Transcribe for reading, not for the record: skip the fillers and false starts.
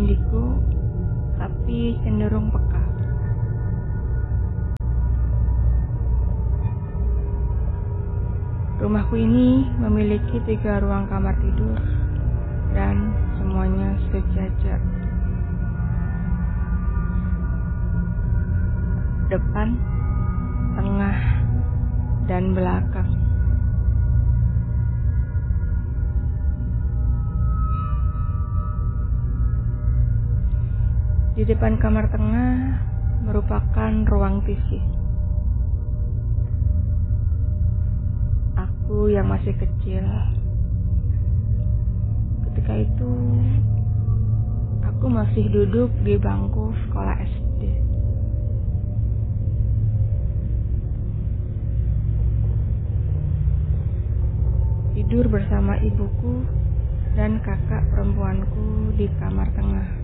indigo, tapi cenderung peka. Rumahku ini memiliki 3 ruang kamar tidur dan semuanya sejajar. Depan, tengah, dan belakang. Di depan kamar tengah merupakan ruang TV. Aku yang masih kecil. Ketika itu, aku masih duduk di bangku sekolah SD. Tidur bersama ibuku dan kakak perempuanku di kamar tengah.